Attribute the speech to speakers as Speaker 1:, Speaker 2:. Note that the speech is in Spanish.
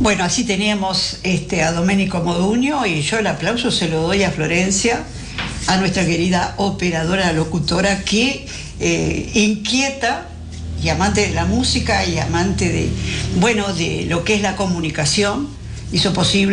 Speaker 1: Bueno, así teníamos a Domenico Modugno, y yo el aplauso se lo doy a Florencia, a nuestra querida operadora locutora que inquieta, y amante de la música y amante de lo que es la comunicación, hizo posible